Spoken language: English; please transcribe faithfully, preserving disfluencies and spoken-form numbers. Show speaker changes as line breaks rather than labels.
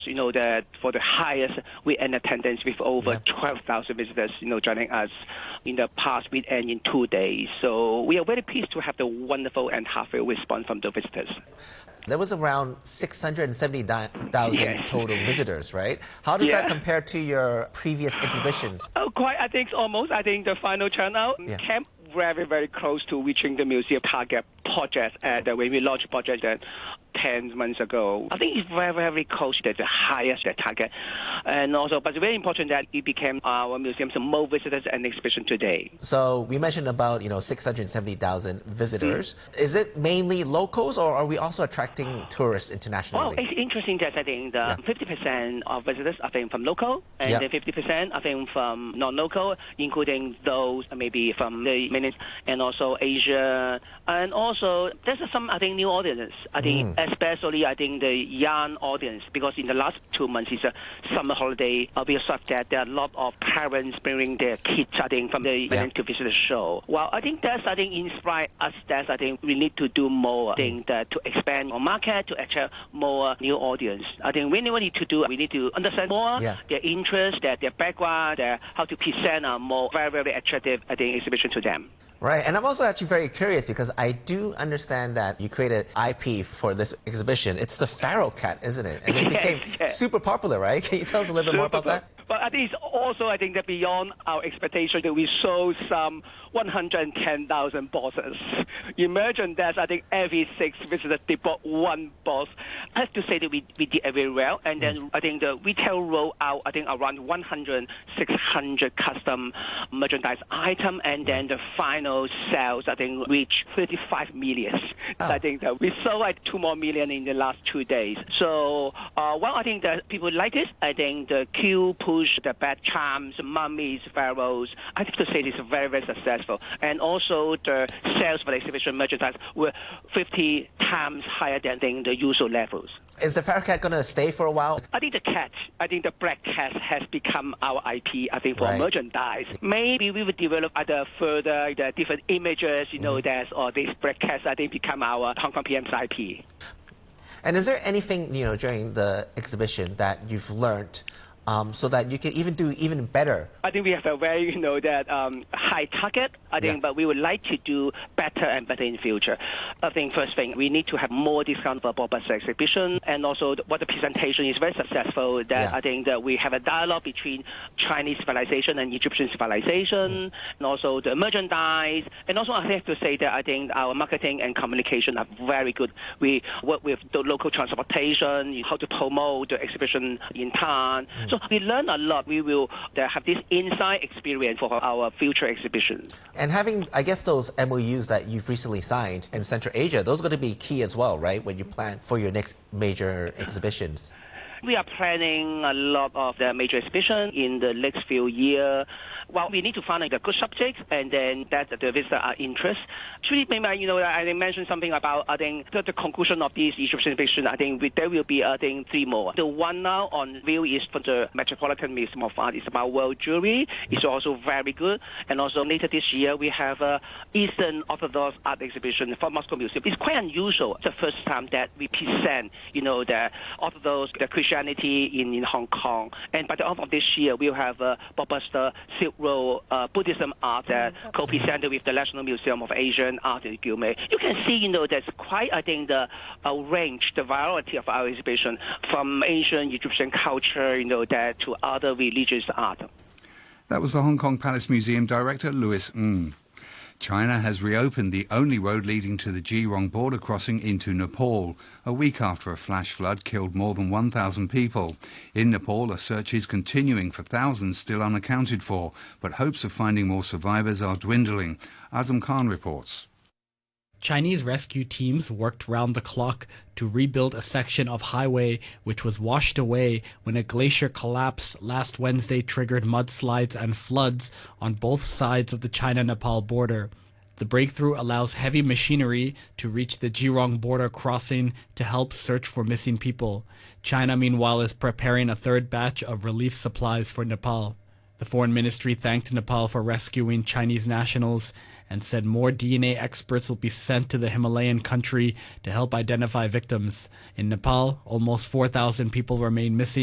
You know that for the highest weekend attendance with over
Yeah.
twelve thousand visitors, you know, joining us in the past weekend in two days. So we are very pleased to have the wonderful and heartfelt response from the visitors.
There was around six hundred seventy thousand
Yes.
total visitors, right? How does
Yeah.
that compare to your previous exhibitions?
Oh, quite. I think almost. I think the final turnout
Yeah.
came very, very close to reaching the museum target project at the when we launched project that ten months ago. I think it's very, very close to the highest target. And also, but it's very important that it became our museum's most visitors and exhibition today.
So we mentioned about, you know, six hundred seventy thousand visitors. Is it mainly locals or are we also attracting tourists
Well,
internationally?
it's interesting that I think the
Yeah.
fifty percent of visitors are think from local, and
Yeah.
the fifty percent are think from non-local, including those maybe from the minutes and also Asia, and also there's some I think new audience. I think especially I think the young audience, because in the last two months it's a summer holiday. Uh, we observed that there are a lot of parents bringing their kids I think from the
Yeah.
to visit the show. Well, I think that's I think inspire us. That I think we need to do more. I think that to expand our market to attract more new audience. I think we need to do. We need to understand more
Yeah.
their interests, their their background, their how to present a more very very attractive I think exhibition to them.
Right, and I'm also actually very curious because I do understand that you created I P for this exhibition. It's the Pharaoh cat, isn't it? And it
Yes,
became
yes.
super popular, right? Can you tell us a little bit more about that?
But I think it's also, I think that beyond our expectation that we sold some one hundred ten thousand boxes. Imagine that I think every six visitors, they bought one box. I have to say that we, we did very well. And then I think the retail rolled out, I think around one hundred, six hundred custom merchandise item. And then the final sales, I think, reached thirty-five million.
Oh.
I think that we sold like two more million in the last two days. So, uh, well, I think that people like it. I think the queue push, the bad charms, mummies, pharaohs, I have to say this is very, very successful. And also the sales for the exhibition merchandise were fifty times higher than the, the usual levels.
Is the Pharaoh cat going to stay for a while?
I think the cat, I think the black cat has become our I P, I think, for
Right.
merchandise. Maybe we will develop other further the different images, you know, that or these black cats, I think, become our Hong Kong P M's I P.
And is there anything, you know, during the exhibition that you've learned um, so that you can even do even better?
I think we have a very, you know, that um, high target, I think,
Yeah.
but we would like to do better and better in the future. I think first thing, we need to have more discount for Boba's exhibition, and also what the presentation is very successful, that
Yeah.
I think that we have a dialogue between Chinese civilization and Egyptian civilization, and also the merchandise, and also I have to say that I think our marketing and communication are very good. We work with the local transportation, how to promote the exhibition in town. So we learn a lot. We will uh, have this inside experience for our future exhibition.
And having, I guess, those M O Us that you've recently signed in Central Asia, those are going to be key as well, right, when you plan for your next major exhibitions?
We are planning a lot of the major exhibition in the next few years. Well, we need to find like, a good subject, and then that the visitor are interested. Actually, maybe, you know, I mentioned something about, I think, the, the conclusion of this Egyptian exhibition. I think we, there will be, I think, three more. The one now on view is for the Metropolitan Museum of Art. It's about world jewelry. It's also very good. And also later this year, we have a Eastern Orthodox art exhibition for Moscow Museum. It's quite unusual. It's the first time that we present, you know, the Orthodox, the Christianity in, in Hong Kong. And by the end of this year, we'll have a blockbuster Silk Road uh, Buddhism art that uh, co-presented with the National Museum of Asian Art in Gilmay. You can see, you know, there's quite, I think, the uh, range, the variety of our exhibition from Asian, Egyptian culture, you know, that to other religious art.
That was the Hong Kong Palace Museum director, Louis Ng. China has reopened the only road leading to the Jirong border crossing into Nepal, a week after a flash flood killed more than one thousand people. In Nepal, a search is continuing for thousands still unaccounted for, but hopes of finding more survivors are dwindling. Azam Khan reports.
Chinese rescue teams worked round the clock to rebuild a section of highway which was washed away when a glacier collapse last Wednesday triggered mudslides and floods on both sides of the China-Nepal border. The breakthrough allows heavy machinery to reach the Jirong border crossing to help search for missing people. China, meanwhile, is preparing a third batch of relief supplies for Nepal. The foreign ministry thanked Nepal for rescuing Chinese nationals and said more D N A experts will be sent to the Himalayan country to help identify victims. In Nepal, almost four thousand people remain missing.